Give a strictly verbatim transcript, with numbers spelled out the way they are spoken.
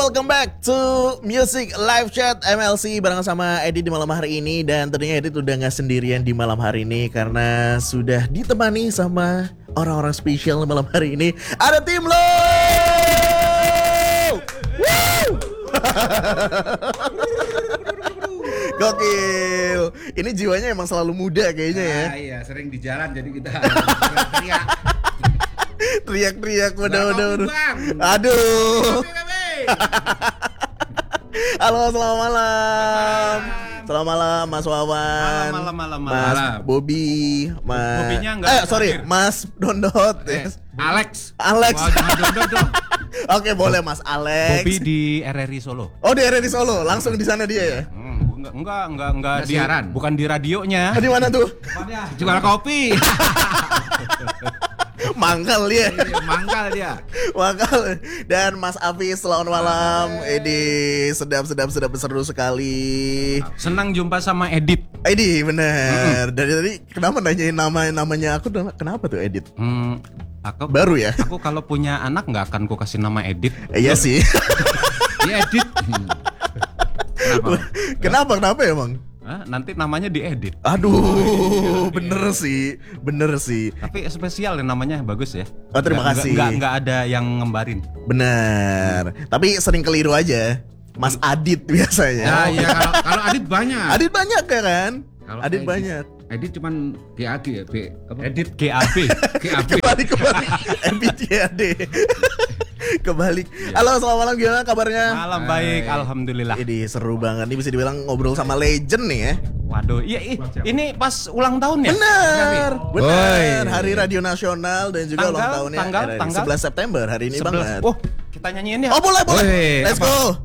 welcome back to Music Live Chat M L C bareng sama Edit di malam hari ini. Dan tentunya Edit udah gak sendirian di malam hari ini karena sudah ditemani sama orang-orang spesial malam hari ini. Ada tim lo. Woo! Gokil. Ini jiwanya emang selalu muda kayaknya ya. Ah, iya, sering di jalan jadi kita teriak. Teriak-teriak udah-udah. Aduh. Halo, selamat malam. Selamat malam Mas Wawan. Malam, malam, malam, Mas malam. Bobby, Mas. Bobbynya enggak Eh, sorry, terakhir. Mas Dondot. Eh, Alex. Alex. Wah, jangan dong dong. Oke, boleh Mas Alex. Bobby di R R I Solo. Oh, di R R I Solo, langsung di sana dia ya. Hmm, enggak enggak enggak enggak Nggak di siaran. bukan di radionya. Di mana tuh? Jual kopi. Mangkal dia. Iya, mangkal dia. Mangkal. Dan Mas Afis, selamat malam. Edi, sedap sedap sedap seru sekali. Senang jumpa sama Edit. Edi, bener. Dari tadi kenapa nanyain nama namanya aku? Kenapa tuh Edit? Hmm, aku Baru ya? Aku kalau punya anak nggak akan ku kasih nama Edit. Eh, iya sih. Dia edit. Kenapa? Kenapa? Kenapa emang? Hah, nanti namanya diedit. Aduh, bener sih, bener sih. Tapi spesial ya namanya, bagus ya. Oh, terima Nggak- kasih. Nggak nggak ada yang ngembarin. Bener. Tapi sering keliru aja. Mas Adit biasanya. Ya, iya kalau kalau Adit banyak. Adit banyak ya kan? Kalau Adit Edit- banyak. Edit cuman G A G ya, B apa? Edit G A B. G A B. Kebalik kebalik. M B T A D. Kebalik. Halo, selamat malam, gimana kabarnya? Malam baik, alhamdulillah. Ini seru banget. Ini bisa dibilang ngobrol sama legend nih ya. Waduh, iya i- ini pas ulang tahun ya? Bener, bener. Oi. Hari Radio Nasional dan juga Tanggal, ulang tahunnya tanggal, R R I. tanggal. sebelas September hari ini sebelas. banget. Oh, kita nyanyiin ya. Oh boleh boleh. Woi, Let's apa? go.